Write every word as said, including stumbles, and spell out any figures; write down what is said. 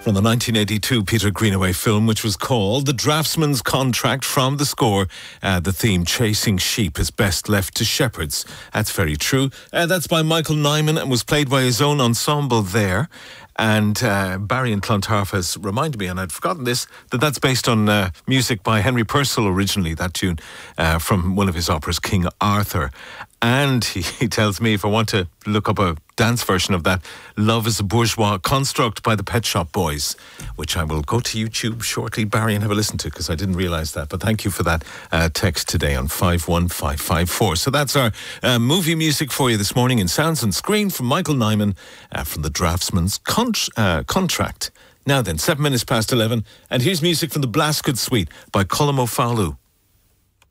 from the nineteen eighty-two Peter Greenaway film, which was called The Draftsman's Contract. From the score, uh, the theme, Chasing Sheep is best left to shepherds. That's very true. Uh, that's by Michael Nyman and was played by his own ensemble there. And uh, Barry and Clontarf has reminded me, and I'd forgotten this, that that's based on uh, music by Henry Purcell originally, that tune uh, from one of his operas, King Arthur. And he, he tells me if I want to look up a dance version of that, Love is a Bourgeois Construct by the Pet Shop Boys, which I will go to YouTube shortly, Barry, and have a listen to, because I didn't realise that. But thank you for that uh, text today on five one five five four. So that's our uh, movie music for you this morning in Sounds and Screen from Michael Nyman uh, from The Draftsman's Con- uh, Contract. Now then, seven minutes past eleven, and here's music from the Blasket Suite by Colm O'Fallou.